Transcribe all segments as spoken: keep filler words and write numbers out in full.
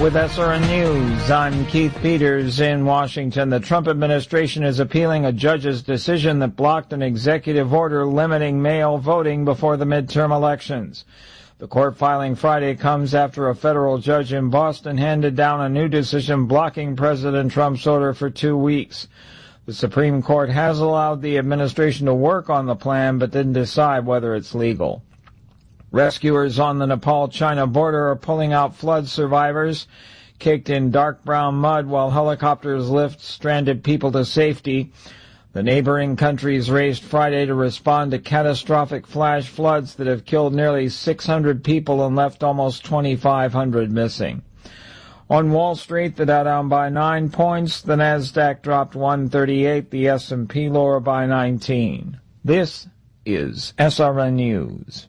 With S R N News, I'm Keith Peters in Washington. The Trump administration is appealing a judge's decision that blocked an executive order limiting mail voting before the midterm elections. The court filing Friday comes after a federal judge in Boston handed down a new decision blocking President Trump's order for two weeks. The Supreme Court has allowed the administration to work on the plan, but didn't decide whether it's legal. Rescuers on the Nepal-China border are pulling out flood survivors caked in dark brown mud while helicopters lift stranded people to safety. The neighboring countries raced Friday to respond to catastrophic flash floods that have killed nearly six hundred people and left almost twenty-five hundred missing. On Wall Street, the Dow down by nine points, the Nasdaq dropped one thirty-eight, the S and P lower by nineteen. This is S R N News.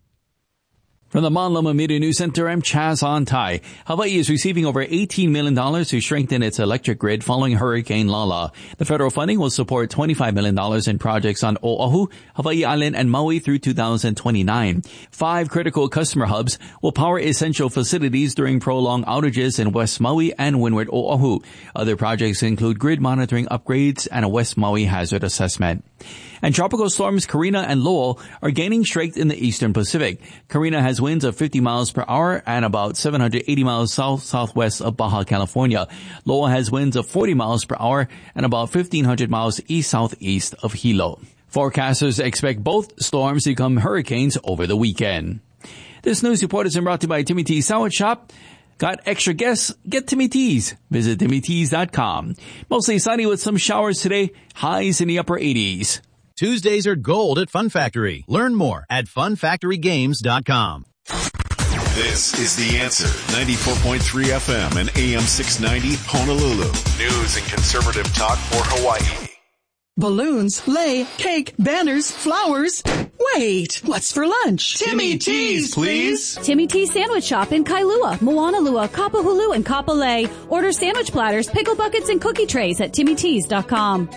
From the Mon Loma Media News Center, I'm Chaz Antai. Hawaii is receiving over eighteen million dollars to strengthen its electric grid following Hurricane Lala. The federal funding will support twenty-five million dollars in projects on Oahu, Hawaii Island, and Maui through two thousand twenty-nine. Five critical customer hubs will power essential facilities during prolonged outages in West Maui and Windward Oahu. Other projects include grid monitoring upgrades and a West Maui hazard assessment. And tropical storms Karina and Lowell are gaining strength in the eastern Pacific. Karina has winds of fifty miles per hour and about seven hundred eighty miles south-southwest of Baja California. Lowell has winds of forty miles per hour and about fifteen hundred miles east-southeast of Hilo. Forecasters expect both storms to become hurricanes over the weekend. This news report is brought to you by Timmy T's Sandwich Shop. Got extra guests? Get Timmy T's. Visit timmy tees dot com. Mostly sunny with some showers today. Highs in the upper eighties. Tuesdays are gold at Fun Factory. Learn more at fun factory games dot com. This is The Answer, ninety-four point three F M and A M six ninety Honolulu. News and conservative talk for Hawaii. Balloons, lei, cake, banners, flowers. Wait, what's for lunch? Timmy T's, please. Timmy T's Sandwich Shop in Kailua, Moanalua, Kapahulu, and Kapolei. Order sandwich platters, pickle buckets, and cookie trays at timmy tees dot com.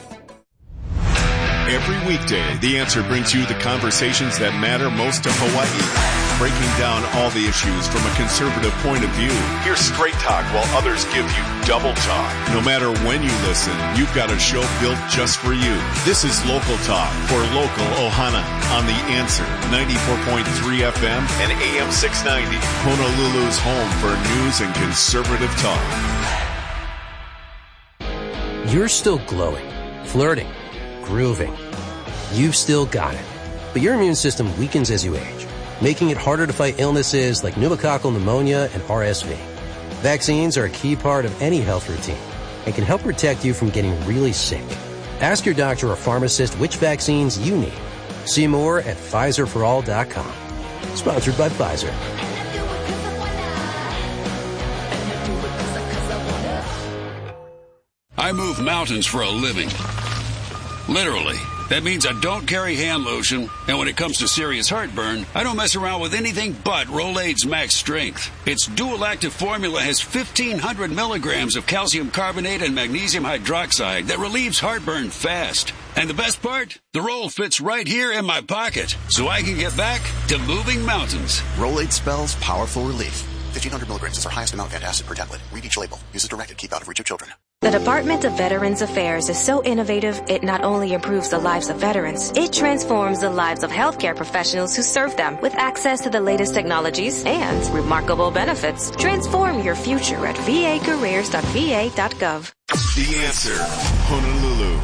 Every weekday, The Answer brings you the conversations that matter most to Hawaii, breaking down all the issues from a conservative point of view. Hear straight talk while others give you double talk. No matter when you listen, you've got a show built just for you. This is Local Talk for local Ohana on The Answer, ninety-four point three F M and A M six ninety, Honolulu's home for news and conservative talk. You're still glowing, flirting, grooving. You've still got it. But your immune system weakens as you age, making it harder to fight illnesses like pneumococcal pneumonia and R S V. Vaccines are a key part of any health routine and can help protect you from getting really sick. Ask your doctor or pharmacist which vaccines you need. See more at Pfizer for all dot com. Sponsored by Pfizer. I move mountains for a living. Literally. That means I don't carry hand lotion, and when it comes to serious heartburn, I don't mess around with anything but Rolaids Max Strength. Its dual-active formula has fifteen hundred milligrams of calcium carbonate and magnesium hydroxide that relieves heartburn fast. And the best part? The roll fits right here in my pocket, so I can get back to moving mountains. Rolaids spells powerful relief. fifteen hundred milligrams is our highest amount of antacid per tablet. Read each label. Use as directed. Keep out of reach of children. The Department of Veterans Affairs is so innovative, it not only improves the lives of veterans, it transforms the lives of healthcare professionals who serve them with access to the latest technologies and remarkable benefits. Transform your future at v a careers dot v a dot gov. The Answer, Honolulu.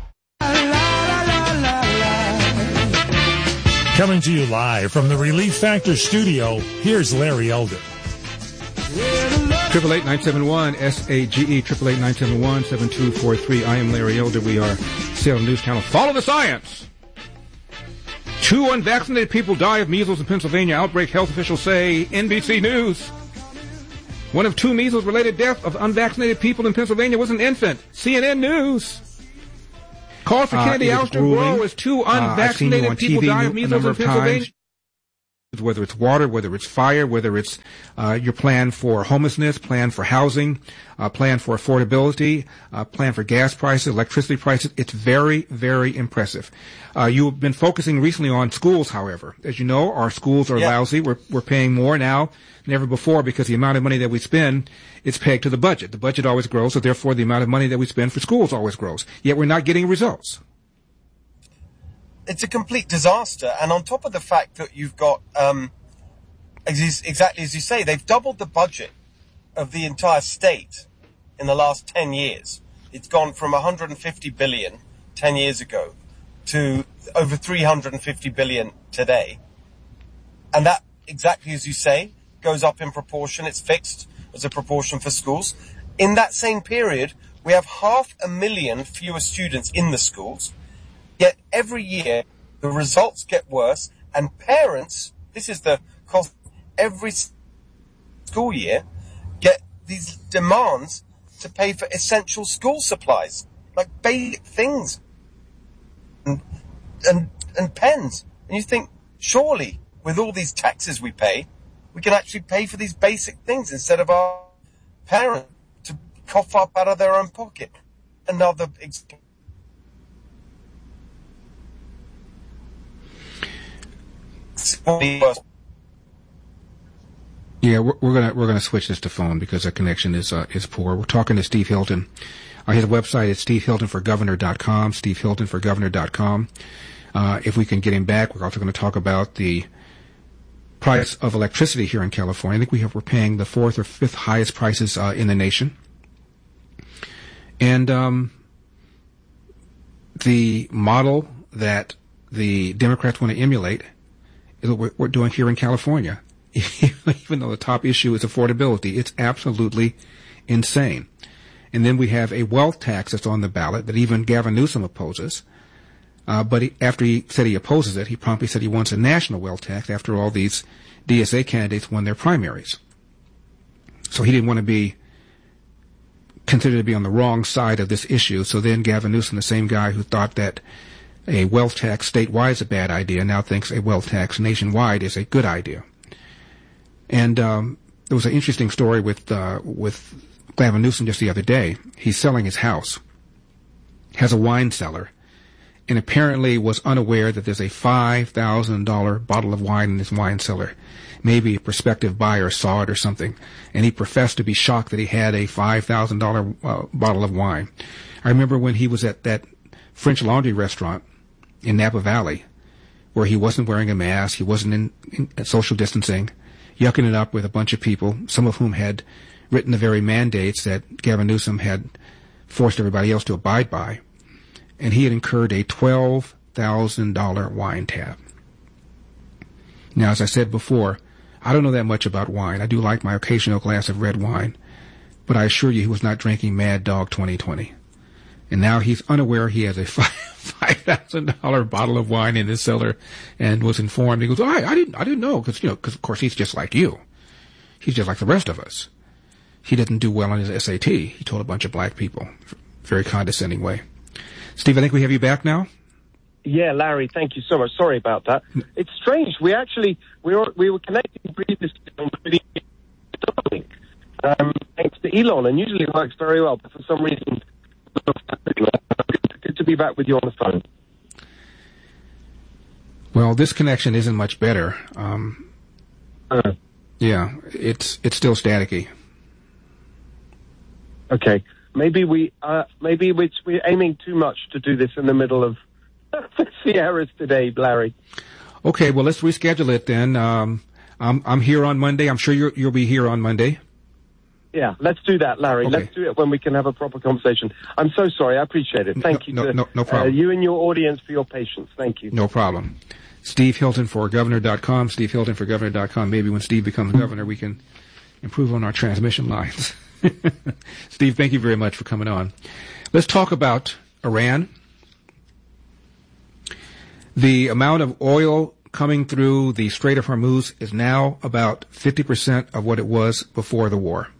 Coming to you live from the Relief Factor studio, here's Larry Elder. Triple eight nine seven one S A G E triple eight nine seven one seven two four three. I am Larry Elder. We are Salem News Channel. Follow the science. Two unvaccinated people die of measles in Pennsylvania. Outbreak, health officials say. N B C News. One of two measles-related deaths of unvaccinated people in Pennsylvania was an infant. C N N News. Call for Kennedy uh, ousted row as two unvaccinated uh, people die of measles in Pennsylvania. Times. whether it's water, whether it's fire, whether it's uh, your plan for homelessness, plan for housing, uh, plan for affordability, uh, plan for gas prices, electricity prices. It's very, very impressive. Uh, you've been focusing recently on schools, however. As you know, our schools are yeah. lousy. We're, we're paying more now than ever before because the amount of money that we spend is pegged to the budget. The budget always grows, so therefore the amount of money that we spend for schools always grows. Yet we're not getting results. It's a complete disaster. And on top of the fact that you've got, um, ex- exactly as you say, they've doubled the budget of the entire state in the last ten years. It's gone from one hundred fifty billion ten years ago to over three hundred fifty billion today. And that, exactly as you say, goes up in proportion. It's fixed as a proportion for schools. In that same period, we have half a million fewer students in the schools. Yet every year, the results get worse, and parents, this is the cost, every school year, get these demands to pay for essential school supplies, like basic things, and, and, and pens. And you think, surely, with all these taxes we pay, we can actually pay for these basic things instead of our parents to cough up out of their own pocket. Another example. Yeah, we're, we're gonna we're gonna switch this to phone because the connection is uh, is poor. We're talking to Steve Hilton. Uh, his website is steve hilton for governor dot com. steve hilton for governor dot com. Uh, if we can get him back, we're also going to talk about the price of electricity here in California. I think we have we're paying the fourth or fifth highest prices uh, in the nation, and um, the model that the Democrats want to emulate is what we're doing here in California. Even though the top issue is affordability, it's absolutely insane. And then we have a wealth tax that's on the ballot that even Gavin Newsom opposes. Uh, but he, after he said he opposes it, he promptly said he wants a national wealth tax after all these D S A candidates won their primaries. So he didn't want to be considered to be on the wrong side of this issue. So then Gavin Newsom, the same guy who thought that a wealth tax statewide is a bad idea, now thinks a wealth tax nationwide is a good idea. And um, there was an interesting story with uh, with Gavin Newsom just the other day. He's selling his house, has a wine cellar, and apparently was unaware that there's a five thousand dollars bottle of wine in his wine cellar. Maybe a prospective buyer saw it or something, and he professed to be shocked that he had a five thousand dollars uh, bottle of wine. I remember when he was at that French Laundry restaurant in Napa Valley, where he wasn't wearing a mask, he wasn't in, in social distancing, yucking it up with a bunch of people, some of whom had written the very mandates that Gavin Newsom had forced everybody else to abide by. And he had incurred a twelve thousand dollars wine tab. Now, as I said before, I don't know that much about wine. I do like my occasional glass of red wine, but I assure you he was not drinking Mad Dog twenty twenty. And now he's unaware he has a five thousand dollars bottle of wine in his cellar and was informed. He goes, oh, I, I didn't, I didn't know. Cause, you know, cause of course he's just like you. He's just like the rest of us. He didn't do well on his S A T. He told a bunch of black people. Very condescending way. Steve, I think we have you back now. Yeah, Larry, thank you so much. Sorry about that. It's strange. We actually, we were, we were connecting previously on video, um, thanks to Elon, and usually it works very well, but for some reason, good to be back with you on the phone. Well, this connection isn't much better. Um, uh, yeah, it's it's still staticky. Okay, maybe we uh, maybe we're, we're aiming too much to do this in the middle of Sierras today, Larry. Okay, well let's reschedule it then. Um, I'm I'm here on Monday. I'm sure you're, you'll be here on Monday. Yeah, let's do that, Larry. Okay. Let's do it when we can have a proper conversation. I'm so sorry. I appreciate it. Thank no, you no, to no, no problem. Uh, you and your audience for your patience. Thank you. No problem. Steve Hilton for governor dot com. Steve Hilton for governor dot com. Maybe when Steve becomes governor, we can improve on our transmission lines. Steve, thank you very much for coming on. Let's talk about Iran. The amount of oil coming through the Strait of Hormuz is now about fifty percent of what it was before the war.